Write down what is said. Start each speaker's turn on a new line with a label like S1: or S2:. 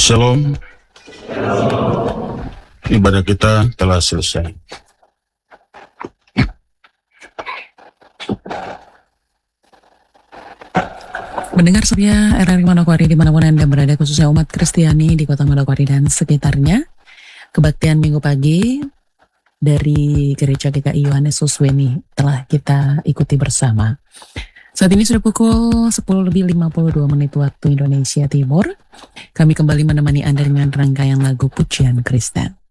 S1: Shalom, ibadah kita telah selesai.
S2: Mendengar setia RRI Manokwari dimanapun Anda berada, khususnya umat Kristiani di kota Manokwari dan sekitarnya, kebaktian minggu pagi dari Gereja GKI Yohanes Susweni telah kita ikuti bersama. Saat ini sudah pukul 10:52 waktu Indonesia Timur. Kami kembali menemani Anda dengan rangkaian lagu pujian Kristen.